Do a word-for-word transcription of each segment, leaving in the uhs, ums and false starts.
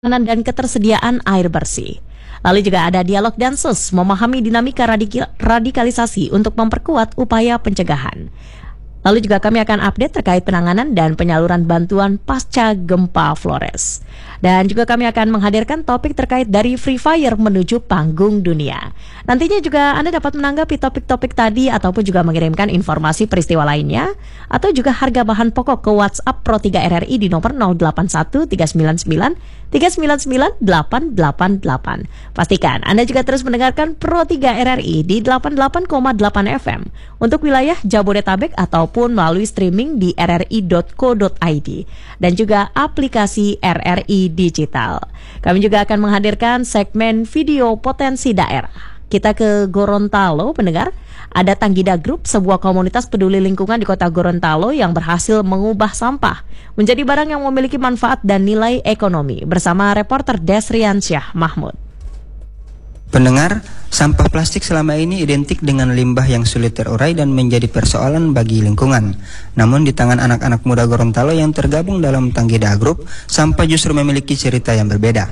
dan ketersediaan air bersih. Lalu juga ada dialog Dansus, memahami dinamika radikal- radikalisasi untuk memperkuat upaya pencegahan. Lalu juga kami akan update terkait penanganan dan penyaluran bantuan pasca gempa Flores. Dan juga kami akan menghadirkan topik terkait dari Free Fire menuju panggung dunia. Nantinya juga Anda dapat menanggapi topik-topik tadi ataupun juga mengirimkan informasi peristiwa lainnya atau juga harga bahan pokok ke WhatsApp Pro tiga R R I di nomor nol delapan satu tiga sembilan sembilan tiga sembilan sembilan delapan delapan delapan. Pastikan Anda juga terus mendengarkan Pro tiga R R I di delapan puluh delapan koma delapan F M untuk wilayah Jabodetabek ataupun melalui streaming di r r i dot co dot i d dan juga aplikasi R R I Digital. Kami juga akan menghadirkan segmen video potensi daerah. Kita ke Gorontalo, pendengar. Ada Tanggida Group, sebuah komunitas peduli lingkungan di kota Gorontalo yang berhasil mengubah sampah menjadi barang yang memiliki manfaat dan nilai ekonomi. Bersama reporter Desriansyah Mahmud. Pendengar, sampah plastik selama ini identik dengan limbah yang sulit terurai dan menjadi persoalan bagi lingkungan. Namun di tangan anak-anak muda Gorontalo yang tergabung dalam Tanggida Group, sampah justru memiliki cerita yang berbeda.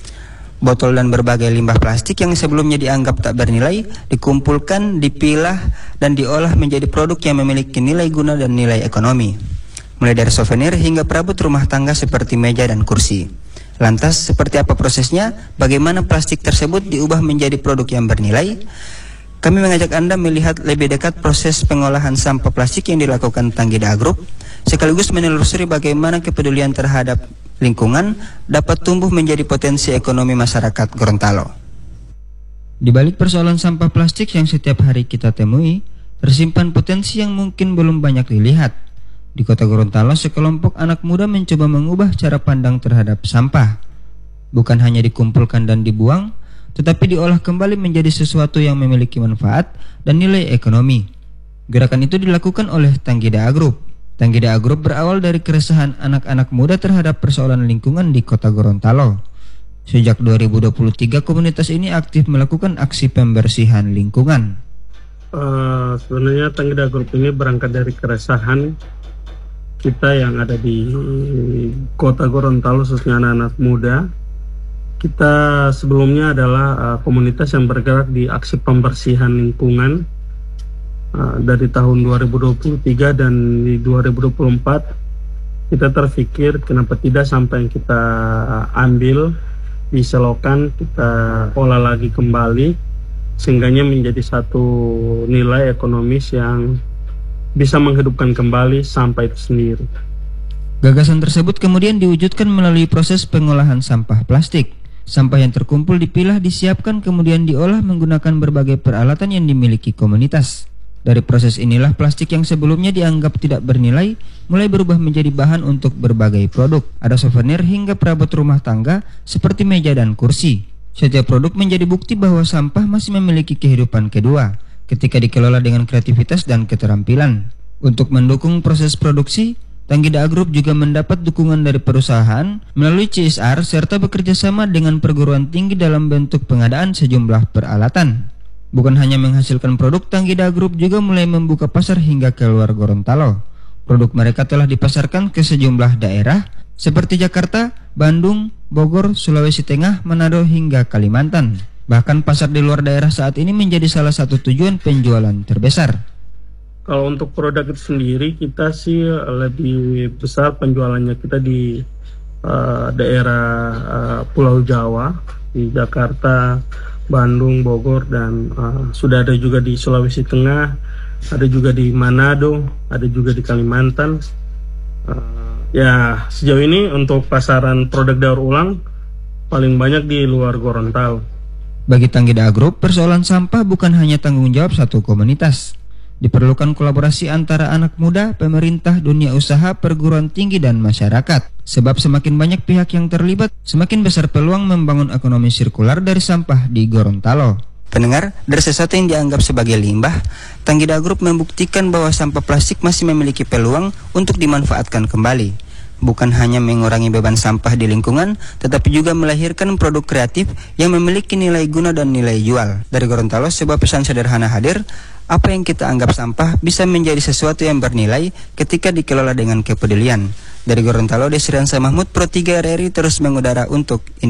Botol dan berbagai limbah plastik yang sebelumnya dianggap tak bernilai, dikumpulkan, dipilah, dan diolah menjadi produk yang memiliki nilai guna dan nilai ekonomi. Mulai dari souvenir hingga perabot rumah tangga seperti meja dan kursi. Lantas, seperti apa prosesnya? Bagaimana plastik tersebut diubah menjadi produk yang bernilai? Kami mengajak Anda melihat lebih dekat proses pengolahan sampah plastik yang dilakukan Tanggida Group, sekaligus menelusuri bagaimana kepedulian terhadap lingkungan dapat tumbuh menjadi potensi ekonomi masyarakat Gorontalo. Di balik persoalan sampah plastik yang setiap hari kita temui, tersimpan potensi yang mungkin belum banyak dilihat. Di kota Gorontalo, sekelompok anak muda mencoba mengubah cara pandang terhadap sampah. Bukan hanya dikumpulkan dan dibuang, tetapi diolah kembali menjadi sesuatu yang memiliki manfaat dan nilai ekonomi. Gerakan itu dilakukan oleh Tanggida Group. Tanggida Group berawal dari keresahan anak-anak muda terhadap persoalan lingkungan di kota Gorontalo. Sejak dua ribu dua puluh tiga, komunitas ini aktif melakukan aksi pembersihan lingkungan. Uh, sebenarnya Tanggida Group ini berangkat dari keresahan kita yang ada di kota Gorontalo, khususnya anak-anak muda. Kita sebelumnya adalah uh, komunitas yang bergerak di aksi pembersihan lingkungan uh, dari tahun dua ribu dua puluh tiga, dan di dua ribu dua puluh empat kita terpikir kenapa tidak sampai yang kita uh, ambil di selokan kita olah lagi kembali sehingganya menjadi satu nilai ekonomis yang bisa menghidupkan kembali sampah itu sendiri. Gagasan tersebut kemudian diwujudkan melalui proses pengolahan sampah plastik. Sampah yang terkumpul dipilah, disiapkan, kemudian diolah menggunakan berbagai peralatan yang dimiliki komunitas. Dari proses inilah plastik yang sebelumnya dianggap tidak bernilai mulai berubah menjadi bahan untuk berbagai produk. Ada souvenir hingga perabot rumah tangga seperti meja dan kursi. Setiap produk menjadi bukti bahwa sampah masih memiliki kehidupan kedua ketika dikelola dengan kreativitas dan keterampilan. Untuk mendukung proses produksi, Tanggida Group juga mendapat dukungan dari perusahaan melalui C S R serta bekerja sama dengan perguruan tinggi dalam bentuk pengadaan sejumlah peralatan. Bukan hanya menghasilkan produk, Tanggida Group juga mulai membuka pasar hingga ke luar Gorontalo. Produk mereka telah dipasarkan ke sejumlah daerah seperti Jakarta, Bandung, Bogor, Sulawesi Tengah, Manado hingga Kalimantan. Bahkan pasar di luar daerah saat ini menjadi salah satu tujuan penjualan terbesar. Kalau untuk produk itu sendiri, kita sih lebih besar penjualannya kita di uh, daerah uh, Pulau Jawa, di Jakarta, Bandung, Bogor, dan uh, sudah ada juga di Sulawesi Tengah, ada juga di Manado, ada juga di Kalimantan. Uh, ya sejauh ini untuk pasaran produk daur ulang paling banyak di luar Gorontalo. Bagi Tanggida Group, persoalan sampah bukan hanya tanggung jawab satu komunitas. Diperlukan kolaborasi antara anak muda, pemerintah, dunia usaha, perguruan tinggi, dan masyarakat. Sebab semakin banyak pihak yang terlibat, semakin besar peluang membangun ekonomi sirkular dari sampah di Gorontalo. Pendengar, dari sesuatu yang dianggap sebagai limbah, Tanggida Group membuktikan bahwa sampah plastik masih memiliki peluang untuk dimanfaatkan kembali. Bukan hanya mengurangi beban sampah di lingkungan, tetapi juga melahirkan produk kreatif yang memiliki nilai guna dan nilai jual. Dari Gorontalo, sebuah pesan sederhana hadir, apa yang kita anggap sampah bisa menjadi sesuatu yang bernilai ketika dikelola dengan kepedulian. Dari Gorontalo, Desriansa Mahmud, Pro tiga R R I terus mengudara untuk Indonesia.